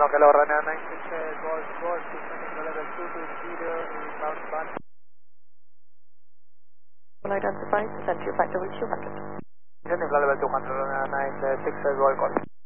hello, runner 96 Golf, descending level 220, inbound one. Unidentified, descend to your factor with 200. Descending level 200, runner 96 Golf.